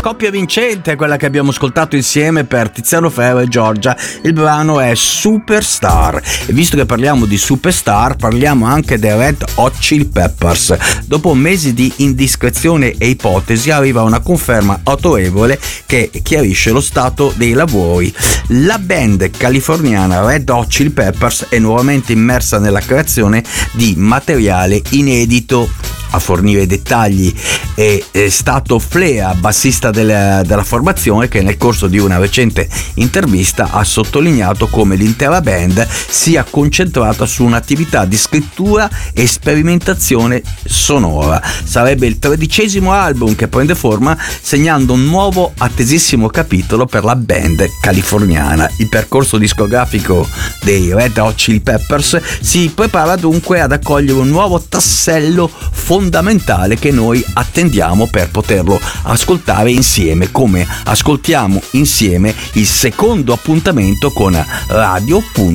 coppia vincente è quella che abbiamo ascoltato insieme per Tiziano Ferro e Giorgia. Il brano è Superstar, e visto che parliamo di superstar parliamo anche dei Red Hot Chili Peppers. Dopo mesi di indiscrezione e ipotesi arriva una conferma autorevole che chiarisce lo stato dei lavori. La band californiana Red Hot Chili Peppers è nuovamente immersa nella creazione di materiale inedito. A fornire i dettagli è stato Flea, bassista della formazione, che nel corso di una recente intervista ha sottolineato come l'intera band sia concentrata su un'attività di scrittura e sperimentazione sonora. Sarebbe il 13° album che prende forma, segnando un nuovo attesissimo capitolo per la band californiana. Il percorso discografico dei Red Hot Chili Peppers si prepara dunque ad accogliere un nuovo tassello fondamentale che noi attendiamo per poterlo ascoltare insieme, come ascoltiamo insieme il secondo appuntamento con Radio